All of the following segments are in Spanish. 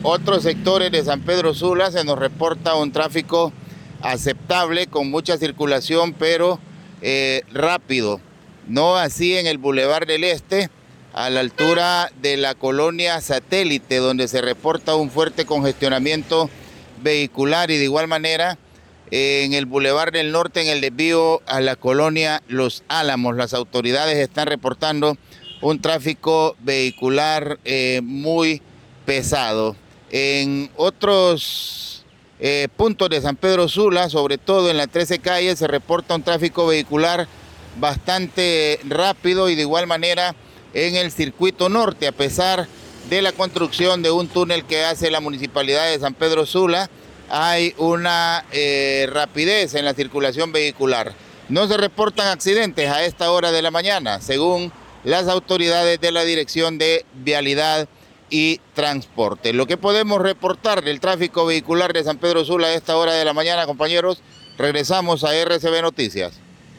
otros sectores de San Pedro Sula se nos reporta un tráfico aceptable, con mucha circulación, pero rápido. No así en el Boulevard del Este, a la altura de la colonia Satélite, donde se reporta un fuerte congestionamiento vehicular, y de igual manera en el Boulevard del Norte, en el desvío a la colonia Los Álamos. Las autoridades están reportando un tráfico vehicular muy pesado. En otros puntos de San Pedro Sula, sobre todo en la 13 calle, se reporta un tráfico vehicular bastante rápido, y de igual manera en el circuito norte, a pesar de la construcción de un túnel que hace la municipalidad de San Pedro Sula, hay una rapidez en la circulación vehicular. No se reportan accidentes a esta hora de la mañana, según las autoridades de la Dirección de Vialidad y Transporte. Lo que podemos reportar del tráfico vehicular de San Pedro Sula a esta hora de la mañana, compañeros. Regresamos a RCB Noticias.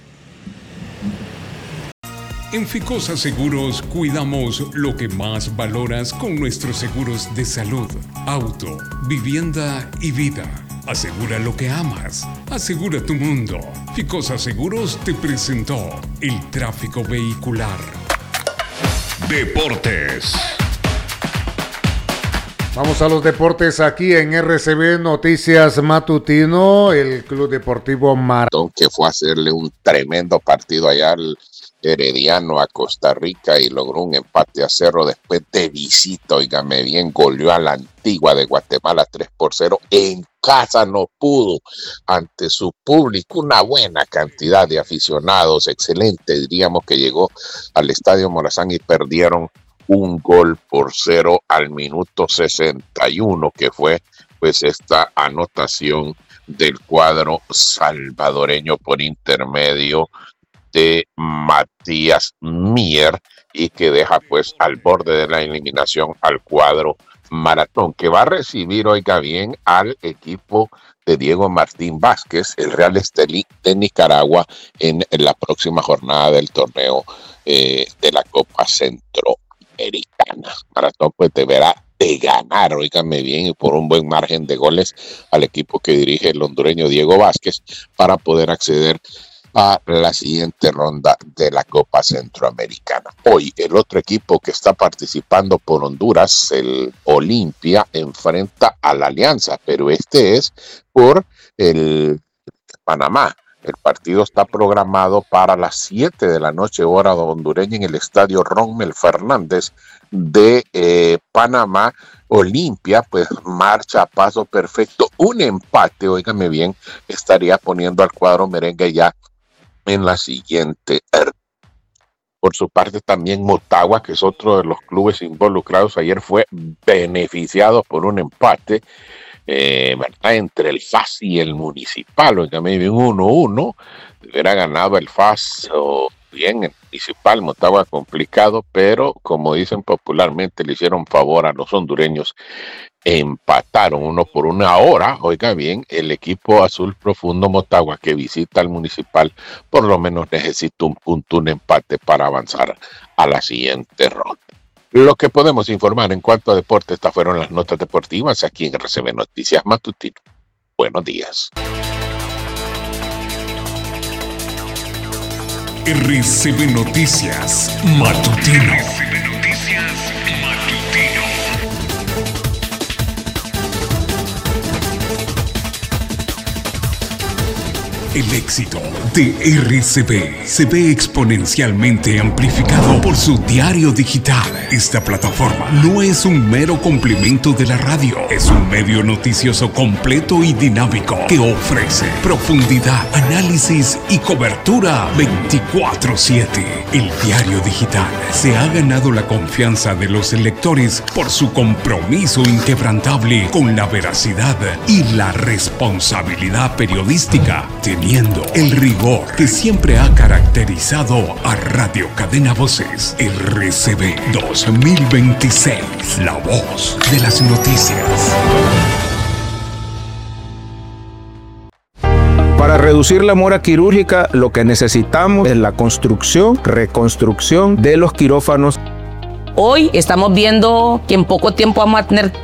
En Ficosa Seguros cuidamos lo que más valoras con nuestros seguros de salud, auto, vivienda y vida. Asegura lo que amas. Asegura tu mundo. Ficosa Seguros te presentó el tráfico vehicular. Deportes. Vamos a los deportes aquí en RCB Noticias Matutino. El Club Deportivo Maratón, que fue a hacerle un tremendo partido allá al Herediano, a Costa Rica, y logró un empate a 0 después de visita. Óigame bien, goleó a la Antigua de Guatemala 3-0. En casa no pudo, ante su público, una buena cantidad de aficionados, excelente, diríamos, que llegó al Estadio Morazán, y perdieron 1-0 al minuto 61, que fue pues esta anotación del cuadro salvadoreño por intermedio de Matías Mier, y que deja pues al borde de la eliminación al cuadro Maratón, que va a recibir, oiga bien, al equipo de Diego Martín Vázquez, el Real Estelí de Nicaragua, en la próxima jornada del torneo de la Copa Centroamericana. Maratón pues deberá de ganar, óigame bien, y por un buen margen de goles, al equipo que dirige el hondureño Diego Vázquez, para poder acceder a la siguiente ronda de la Copa Centroamericana. Hoy el otro equipo que está participando por Honduras, el Olimpia, enfrenta a la Alianza, pero este es por el Panamá. El partido está programado para las 7 de la noche, hora hondureña, en el estadio Rommel Fernández de Panamá. Olimpia pues marcha a paso perfecto. Un empate, óigame bien, estaría poniendo al cuadro merengue ya en la siguiente. Por su parte, también Motagua, que es otro de los clubes involucrados, ayer fue beneficiado por un empate, ¿verdad?, entre el FAS y el Municipal. Oígame bien, 1-1. Hubiera ganado el FAS o bien el Municipal. Motagua complicado, pero como dicen popularmente, le hicieron favor a los hondureños. Empataron 1-1. Ahora, oiga bien, el equipo azul profundo Motagua, que visita al Municipal, por lo menos necesita un punto, un empate, para avanzar a la siguiente ronda. Lo que podemos informar en cuanto a deporte, estas fueron las notas deportivas aquí en RCB Noticias Matutino. Buenos días. RCB Noticias Matutino. El éxito de RCB se ve exponencialmente amplificado por su diario digital. Esta plataforma no es un mero complemento de la radio, es un medio noticioso completo y dinámico que ofrece profundidad, análisis y cobertura 24/7. El diario digital se ha ganado la confianza de los lectores por su compromiso inquebrantable con la veracidad y la responsabilidad periodística, teniendo el rigor que siempre ha caracterizado a Radio Cadena Voces. RCB 2026, la voz de las noticias. Para reducir la mora quirúrgica, lo que necesitamos es la reconstrucción de los quirófanos. Hoy estamos viendo que en poco tiempo vamos a tener